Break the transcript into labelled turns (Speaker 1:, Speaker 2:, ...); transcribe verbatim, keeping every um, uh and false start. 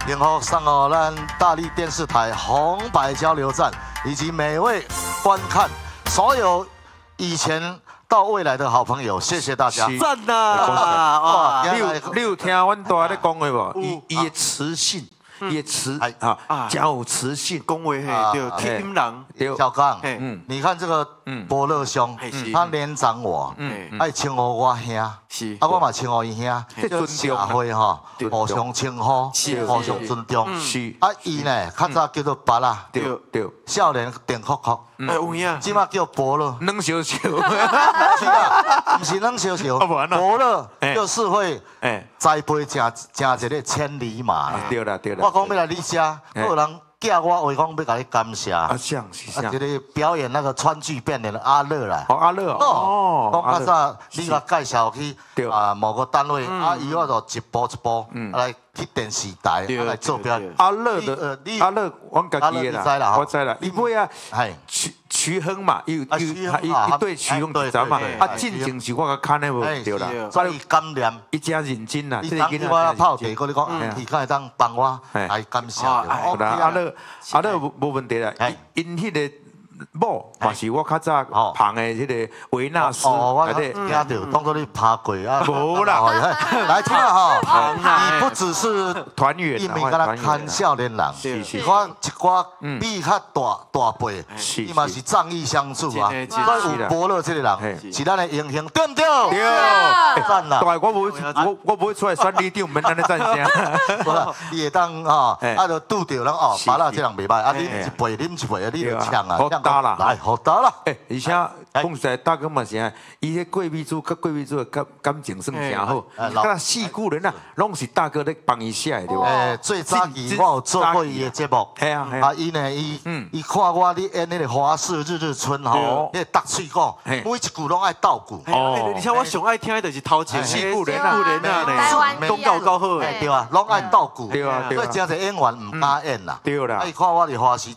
Speaker 1: 然后送哦咱大力电视台红白交流站，以及每位观看所有以前到未来的好朋友，谢谢大家。
Speaker 2: 赞呐！哇，
Speaker 3: 你有你有听阮大咧讲的无？伊伊的磁性。伊的磁啊啊，真有磁性，
Speaker 2: 恭维嘿，对，天人
Speaker 3: 对，
Speaker 1: 小刚，
Speaker 3: 嗯，
Speaker 1: 你看这个伯乐兄，他年长我，爱称呼我兄，
Speaker 2: 是，
Speaker 1: 啊，我嘛称呼伊兄，
Speaker 3: 这尊
Speaker 1: 社会吼，互相称呼，互相尊重，
Speaker 3: 是。
Speaker 1: 啊，伊呢，较早叫做伯啦，
Speaker 3: 对对，
Speaker 1: 少年电酷酷，
Speaker 2: 哎有影，
Speaker 1: 即马叫伯乐，
Speaker 3: 冷小小，
Speaker 1: 是啊，不是冷小小，伯乐就是会栽培成成一个千里马。
Speaker 3: 对啦对啦。
Speaker 1: 我讲要来你家，有人叫我话讲要甲你感谢。
Speaker 3: 啊，像是像。
Speaker 1: 啊，一个表演那个川剧变脸的阿乐啦。
Speaker 3: 哦，阿乐哦。
Speaker 1: 讲较早你甲介绍去啊某个单位，啊，伊我就一步一步来去电视台来做表演。
Speaker 3: 阿乐的阿乐，我家己的啦，我知啦。伊尾啊，徐徐亨嘛，伊有伊伊一对徐亨知道嘛？啊，进前是我甲看的无对啦。
Speaker 1: 所以感念，
Speaker 3: 伊真认真啦。
Speaker 1: 伊当时我泡茶，跟你讲，伊敢会当帮我来感谢。
Speaker 3: 阿乐阿乐无无问题啦，因迄个。某嘛是我较早旁的迄个维纳斯，
Speaker 1: 哦，我听到当作你爬过啊，
Speaker 3: 无啦，
Speaker 1: 来听哈，你不只是
Speaker 3: 团员，
Speaker 1: 一名跟他看少年人，
Speaker 3: 是是，
Speaker 1: 我一寡比较大大辈，伊嘛是仗义相助啊，所以有伯乐这个人是咱的英雄，对不对？
Speaker 3: 对，
Speaker 1: 赞啦！
Speaker 3: 但我无我我不会出来选里长，免安尼赞声。
Speaker 1: 无啦，你会当吼，啊，就拄着人哦，巴拉这人袂歹，啊，啉一杯啉一杯，你就呛啊，
Speaker 3: 打啦，
Speaker 1: 来，好打啦！
Speaker 3: 诶，而且讲实在，大哥嘛是啊，伊迄贵秘书甲贵秘书的感感情算诚好，甲四股人啊，拢是大哥咧帮伊写的对吧？
Speaker 1: 诶，最早期我有做过伊的节目，
Speaker 3: 系啊系
Speaker 1: 啊，伊呢，伊伊看我咧演迄个华视日日春吼，迄个搭喙讲，每一句拢爱倒句。
Speaker 2: 哦，而且我上爱听的就是头前
Speaker 3: 四股人
Speaker 2: 啊，
Speaker 4: 台湾
Speaker 2: 东搞搞好
Speaker 1: 诶，对啊，拢爱倒句，
Speaker 3: 对啊，
Speaker 1: 所以真侪演员唔敢演啦。
Speaker 3: 对啦，
Speaker 1: 啊，伊看我伫华视